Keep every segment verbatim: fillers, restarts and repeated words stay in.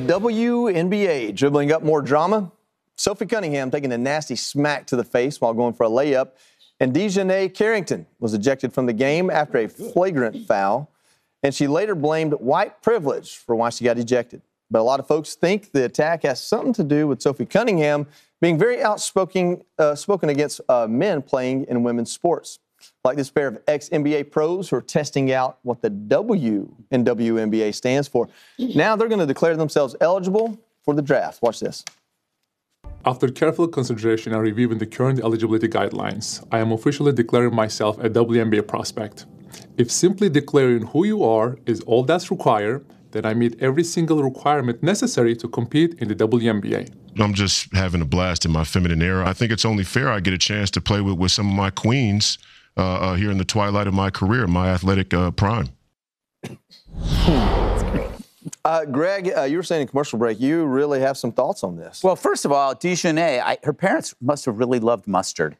W N B A, dribbling up more drama. Sophie Cunningham taking a nasty smack to the face while going for a layup. And Dejanay Carrington was ejected from the game after a flagrant foul. And she later blamed white privilege for why she got ejected. But a lot of folks think the attack has something to do with Sophie Cunningham being very outspoken uh, spoken against uh, men playing in women's sports. Like this pair of ex-N B A pros who are testing out what the W in W N B A stands for. Now they're going to declare themselves eligible for the draft. Watch this. After careful consideration and reviewing the current eligibility guidelines, I am officially declaring myself a W N B A prospect. If simply declaring who you are is all that's required, then I meet every single requirement necessary to compete in the W N B A. I'm just having a blast in my feminine era. I think it's only fair I get a chance to play with, with some of my queens uh, uh, here in the twilight of my career, my athletic uh, prime. Uh, Greg, uh, you were saying in commercial break, you really have some thoughts on this. Well, first of all, Dejanay, I, her parents must have really loved mustard.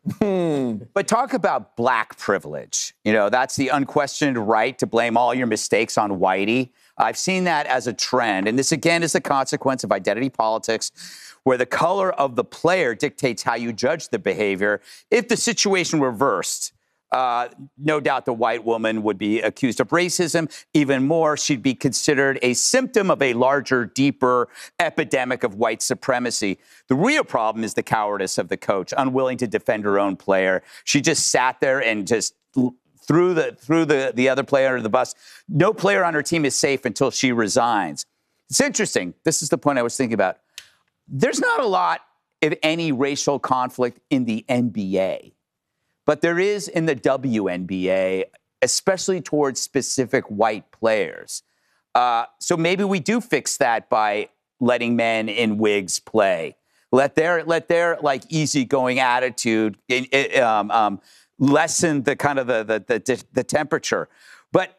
But talk about black privilege. You know, that's the unquestioned right to blame all your mistakes on whitey. I've seen that as a trend. And this, again, is the consequence of identity politics, where the color of the player dictates how you judge the behavior. If the situation reversed, Uh, no doubt the white woman would be accused of racism. Even more, she'd be considered a symptom of a larger, deeper epidemic of white supremacy. The real problem is the cowardice of the coach, unwilling to defend her own player. She just sat there and just threw the threw the, the other player under the bus. No player on her team is safe until she resigns. It's interesting. This is the point I was thinking about. There's not a lot, if any, racial conflict in the N B A. But there is in the W N B A, especially towards specific white players. Uh, so maybe we do fix that by letting men in wigs play. Let their let their like easygoing attitude um, um, lessen the kind of the, the the the temperature. But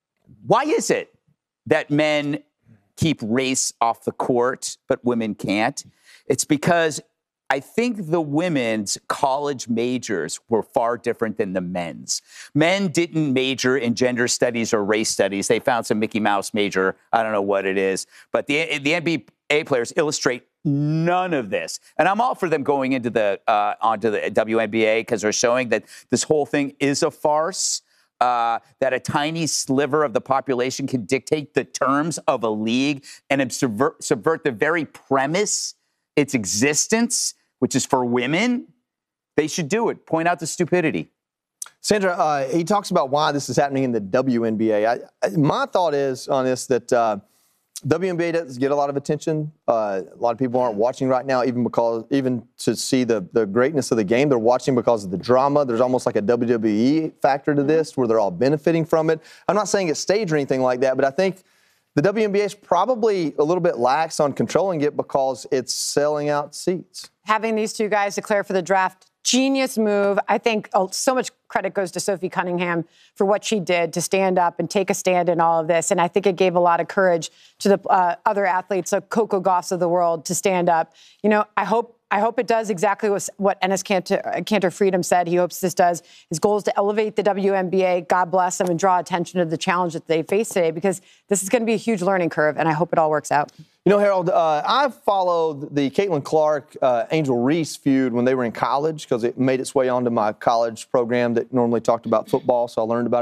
why is it that men keep race off the court, but women can't? It's because I think the women's college majors were far different than the men's. Men didn't major in gender studies or race studies. They found some Mickey Mouse major. I don't know what it is. But the, the N B A players illustrate none of this. And I'm all for them going into the uh, onto the W N B A because they're showing that this whole thing is a farce, uh, that a tiny sliver of the population can dictate the terms of a league and subvert, subvert the very premise, its existence, which is for women. They should do it. Point out the stupidity. Sandra, uh, he talks about why this is happening in the W N B A. I, I, my thought is on this that uh, W N B A doesn't get a lot of attention. Uh, a lot of people aren't watching right now, even because even to see the, the greatness of the game. They're watching because of the drama. There's almost like a W W E factor to this where they're all benefiting from it. I'm not saying it's staged or anything like that, but I think the W N B A is probably a little bit lax on controlling it because it's selling out seats. Having these two guys declare for the draft, genius move. I think oh, so much credit goes to Sophie Cunningham for what she did to stand up and take a stand in all of this. And I think it gave a lot of courage to the uh, other athletes, like Coco Gauffs of the world, to stand up. You know, I hope I hope it does exactly what Enes Kanter, Kanter Freedom said. He hopes this does. His goal is to elevate the W N B A, God bless them, and draw attention to the challenge that they face today, because this is going to be a huge learning curve, and I hope it all works out. You know, Harold, uh, I followed the Caitlin Clark, uh, Angel Reese feud when they were in college because it made its way onto my college program that normally talked about football, so I learned about it.